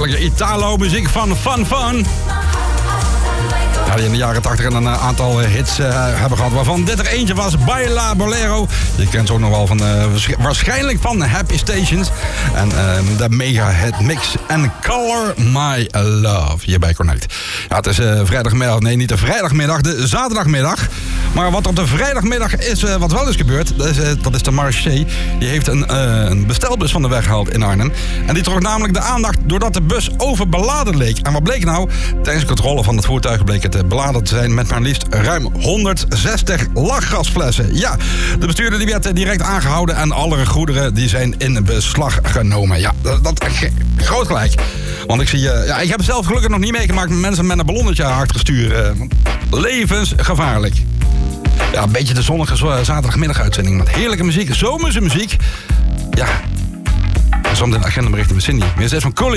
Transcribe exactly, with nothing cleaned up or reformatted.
heerlijke Italo-muziek van Fun Fun. Ja, die in de jaren tachtig een uh, aantal uh, hits uh, hebben gehad, waarvan dit er eentje was, Baila Bolero. Je kent ze ook nog wel van, uh, waarschijnlijk van Happy Stations. En uh, de mega hit Mix and Color My Love, hier bij Connect. Ja, het is uh, vrijdagmiddag, nee niet de vrijdagmiddag, de zaterdagmiddag. Maar wat op de vrijdagmiddag is, uh, wat wel is gebeurd, dat is, uh, dat is de Marché. Die heeft een, uh, een bestelbus van de weg gehaald in Arnhem. En die trok namelijk de aandacht doordat de bus overbeladen leek. En wat bleek nou? Tijdens de controle van het voertuig bleek het beladen te zijn met maar liefst ruim honderdzestig lachgasflessen. Ja, de bestuurder die werd direct aangehouden en alle goederen die zijn in beslag genomen. Ja, dat, dat groot gelijk. Want ik zie, uh, ja, ik heb het zelf gelukkig nog niet meegemaakt met mensen met een ballonnetje achter sturen. Uh, levensgevaarlijk. Ja, een beetje de zonnige zaterdagmiddaguitzending met heerlijke muziek, zomerse muziek. Ja, soms een agendabericht met Cindy. Weer steeds van Collie.